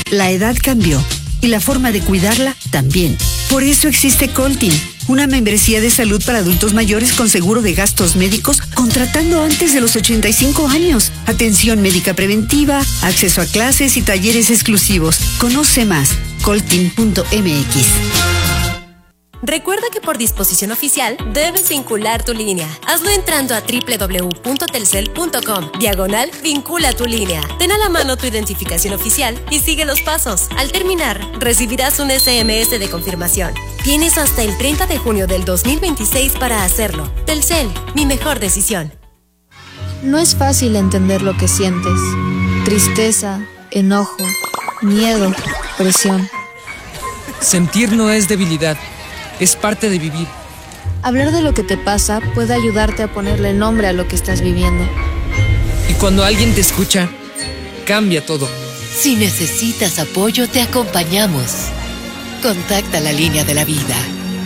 La edad cambió y la forma de cuidarla también. Por eso existe Coltin, una membresía de salud para adultos mayores con seguro de gastos médicos contratando antes de los 85 años. Atención médica preventiva, acceso a clases y talleres exclusivos. Conoce más, coltin.mx. Recuerda que por disposición oficial debes vincular tu línea. Hazlo entrando a www.telcel.com/vincula tu línea. Ten a la mano tu identificación oficial y sigue los pasos. Al terminar, recibirás un SMS de confirmación. Tienes hasta el 30 de junio del 2026 para hacerlo. Telcel, mi mejor decisión. No es fácil entender lo que sientes. Tristeza, enojo, miedo, presión. Sentir no es debilidad. Es parte de vivir. Hablar de lo que te pasa puede ayudarte a ponerle nombre a lo que estás viviendo. Y cuando alguien te escucha, cambia todo. Si necesitas apoyo, te acompañamos. Contacta la línea de la vida.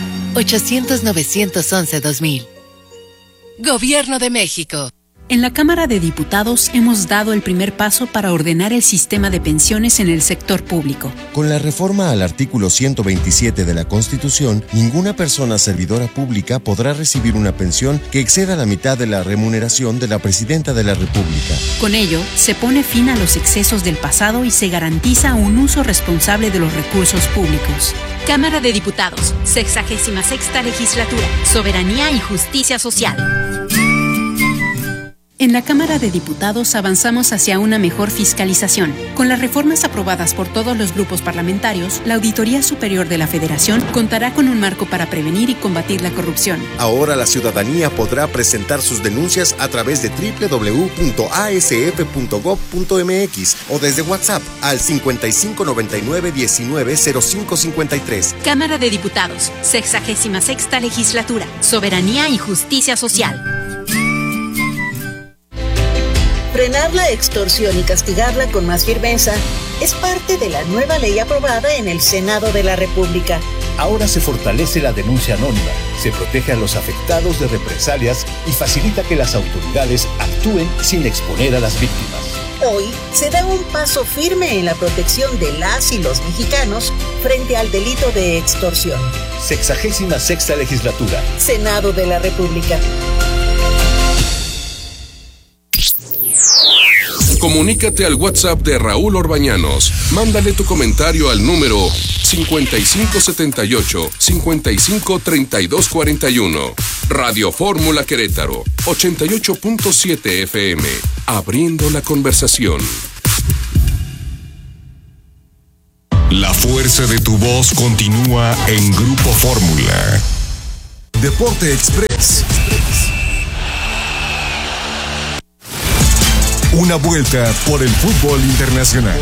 800-911-2000. Gobierno de México. En la Cámara de Diputados hemos dado el primer paso para ordenar el sistema de pensiones en el sector público. Con la reforma al artículo 127 de la Constitución, ninguna persona servidora pública podrá recibir una pensión que exceda la mitad de la remuneración de la Presidenta de la República. Con ello, se pone fin a los excesos del pasado y se garantiza un uso responsable de los recursos públicos. Cámara de Diputados, 66ª Legislatura, Soberanía y Justicia Social. En la Cámara de Diputados avanzamos hacia una mejor fiscalización. Con las reformas aprobadas por todos los grupos parlamentarios, la Auditoría Superior de la Federación contará con un marco para prevenir y combatir la corrupción. Ahora la ciudadanía podrá presentar sus denuncias a través de www.asf.gov.mx o desde WhatsApp al 5599-190553. Cámara de Diputados, 66ª Legislatura, Soberanía y Justicia Social. Frenar la extorsión y castigarla con más firmeza es parte de la nueva ley aprobada en el Senado de la República. Ahora se fortalece la denuncia anónima, se protege a los afectados de represalias y facilita que las autoridades actúen sin exponer a las víctimas. Hoy se da un paso firme en la protección de las y los mexicanos frente al delito de extorsión. 66ª Legislatura. Senado de la República. Comunícate al WhatsApp de Raúl Orbañanos. Mándale tu comentario al número 5578-553241. Radio Fórmula Querétaro, 88.7 FM. Abriendo la conversación. La fuerza de tu voz continúa en Grupo Fórmula. Deporte Express. Una vuelta por el fútbol internacional.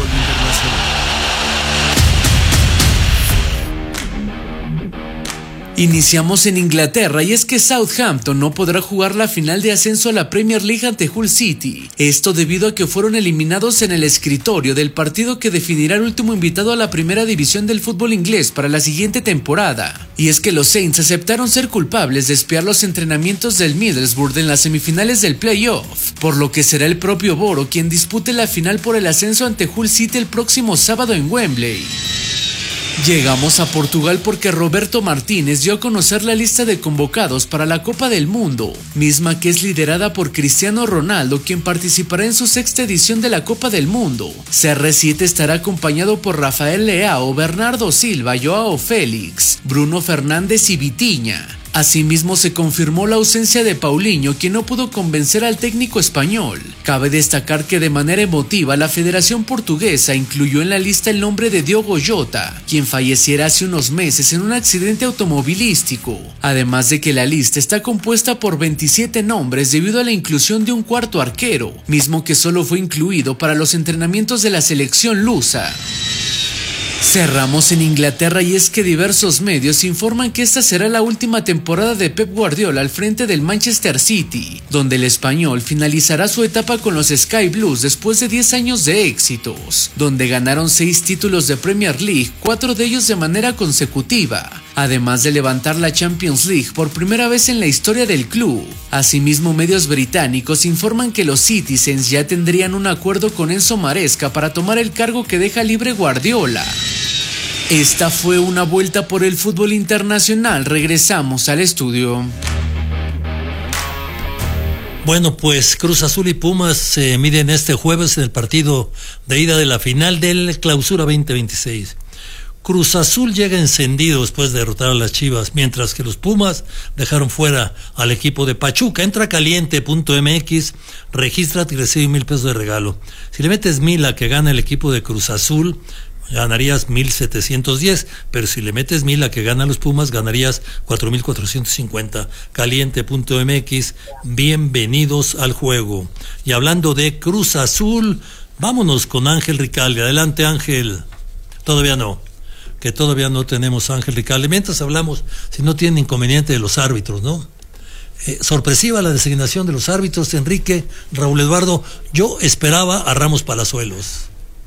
Iniciamos en Inglaterra y es que Southampton no podrá jugar la final de ascenso a la Premier League ante Hull City. Esto debido a que fueron eliminados en el escritorio del partido que definirá el último invitado a la primera división del fútbol inglés para la siguiente temporada. Y es que los Saints aceptaron ser culpables de espiar los entrenamientos del Middlesbrough en las semifinales del playoff, por lo que será el propio Boro quien dispute la final por el ascenso ante Hull City el próximo sábado en Wembley. Llegamos a Portugal porque Roberto Martínez dio a conocer la lista de convocados para la Copa del Mundo, misma que es liderada por Cristiano Ronaldo, quien participará en su sexta edición de la Copa del Mundo. CR7 estará acompañado por Rafael Leao, Bernardo Silva, Joao Félix, Bruno Fernández y Vitinha. Asimismo se confirmó la ausencia de Paulinho, quien no pudo convencer al técnico español. Cabe destacar que de manera emotiva la Federación Portuguesa incluyó en la lista el nombre de Diogo Jota, quien falleciera hace unos meses en un accidente automovilístico. Además de que la lista está compuesta por 27 nombres debido a la inclusión de un cuarto arquero, mismo que solo fue incluido para los entrenamientos de la selección lusa. Cerramos en Inglaterra y es que diversos medios informan que esta será la última temporada de Pep Guardiola al frente del Manchester City, donde el español finalizará su etapa con los Sky Blues después de 10 años de éxitos, donde ganaron 6 títulos de Premier League, 4 de ellos de manera consecutiva, además de levantar la Champions League por primera vez en la historia del club. Asimismo, medios británicos informan que los Citizens ya tendrían un acuerdo con Enzo Maresca para tomar el cargo que deja libre Guardiola. Esta fue una vuelta por el fútbol internacional. Regresamos al estudio. Bueno, pues Cruz Azul y Pumas se miden este jueves en el partido de ida de la final del Clausura 2026. Cruz Azul llega encendido después de derrotar a las Chivas, mientras que los Pumas dejaron fuera al equipo de Pachuca. Entra a caliente.mx, regístrate y recibe $1,000 de regalo. Si le metes 1,000 a que gana el equipo de Cruz Azul, ganarías 1,710, pero si le metes 1,000 a que gana los Pumas, ganarías 4,450. Caliente.mx, bienvenidos al juego. Y hablando de Cruz Azul, vámonos con Ángel Ricalde. Adelante, Ángel. Todavía no tenemos a Ángel Ricalde. Mientras hablamos, si no tienen inconveniente de los árbitros, ¿no? Sorpresiva la designación de los árbitros, Enrique, Raúl Eduardo. Yo esperaba a Ramos Palazuelos.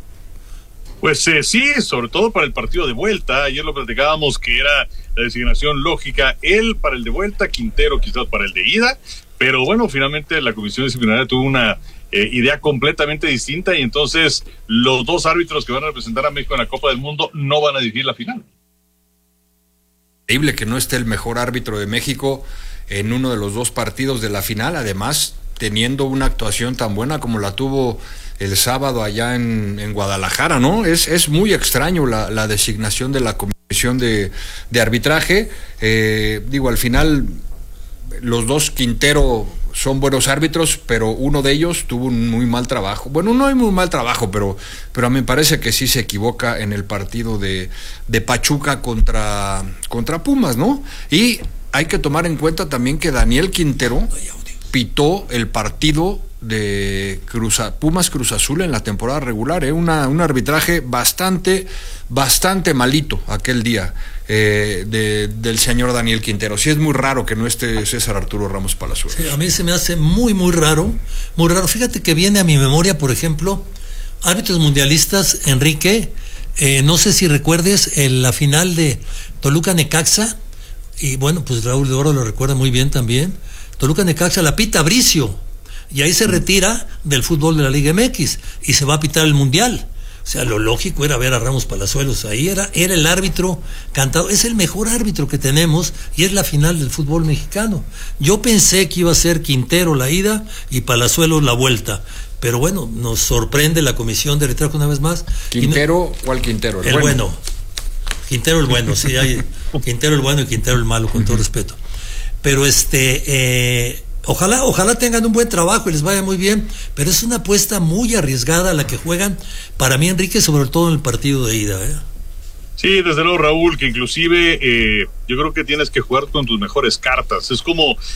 Pues sí, sobre todo para el partido de vuelta. Ayer lo platicábamos que era la designación lógica, él para el de vuelta, Quintero quizás para el de ida, pero bueno, finalmente la comisión disciplinaria tuvo una idea completamente distinta y entonces los dos árbitros que van a representar a México en la Copa del Mundo no van a dirigir la final. Increíble que no esté el mejor árbitro de México en uno de los dos partidos de la final, además teniendo una actuación tan buena como la tuvo el sábado allá en Guadalajara, ¿no? Es muy extraño la designación de la comisión de arbitraje. Al final los dos, Quintero, son buenos árbitros, pero uno de ellos tuvo un muy mal trabajo. Bueno, no hay muy mal trabajo, pero a mí me parece que sí se equivoca en el partido de Pachuca contra Pumas, ¿no? Y hay que tomar en cuenta también que Daniel Quintero pitó el partido de Pumas Cruz Azul en la temporada regular, un arbitraje bastante malito aquel día del señor Daniel Quintero. Sí, es muy raro que no esté César Arturo Ramos Palazuelos. Sí, a mí se me hace muy raro. Fíjate que viene a mi memoria, por ejemplo, árbitros mundialistas, Enrique, no sé si recuerdes la final de Toluca-Necaxa, y bueno, pues Raúl de Oro lo recuerda muy bien también. Toluca-Necaxa la pita Bricio, y ahí se retira del fútbol de la Liga MX y se va a pitar el Mundial. O sea, lo lógico era ver a Ramos Palazuelos. Ahí era el árbitro cantado, es el mejor árbitro que tenemos y es la final del fútbol mexicano. Yo pensé que iba a ser Quintero la ida y Palazuelos la vuelta, pero bueno, nos sorprende la comisión de arbitraje una vez más. Quintero, ¿cuál Quintero? El bueno. Quintero el bueno, sí, hay Quintero el bueno y Quintero el malo, con todo respeto. Pero ojalá tengan un buen trabajo y les vaya muy bien, pero es una apuesta muy arriesgada la que juegan, para mí, Enrique, sobre todo en el partido de ida, ¿eh? Sí, desde luego, Raúl, que inclusive yo creo que tienes que jugar con tus mejores cartas. Es como